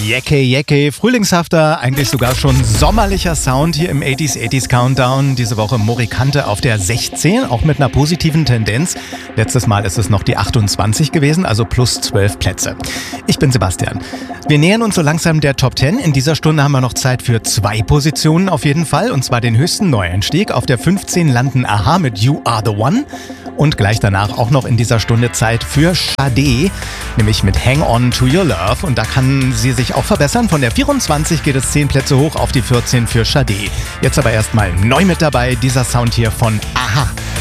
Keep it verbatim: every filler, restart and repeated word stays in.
Jecke, Jecke, frühlingshafter, eigentlich sogar schon sommerlicher Sound hier im achtziger achtziger Countdown. Diese Woche Morikante auf der sechzehn, auch mit einer positiven Tendenz. Letztes Mal ist es noch die achtundzwanzig gewesen, also plus zwölf Plätze. Ich bin Sebastian. Wir nähern uns so langsam der Top zehn. In dieser Stunde haben wir noch Zeit für zwei Positionen auf jeden Fall, und zwar den höchsten Neueinstieg. Auf der fünfzehn landen a-ha mit You Are The One. Und gleich danach auch noch in dieser Stunde Zeit für Sade, nämlich mit Hang On To Your Love. Und da kann sie sich auch verbessern. Von der vierundzwanzig geht es zehn Plätze hoch auf die vierzehn für Sade. Jetzt aber erstmal neu mit dabei, dieser Sound hier von a-ha.